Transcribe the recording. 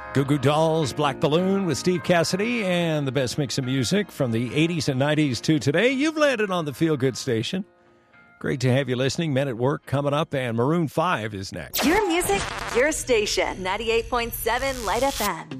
Goo Goo Dolls, Black Balloon with Steve Cassidy, and the best mix of music from the 80s and 90s to today. You've landed on the Feel Good Station. Great to have you listening. Men at Work coming up, and Maroon 5 is next. Your music, your station. 98.7 Light FM.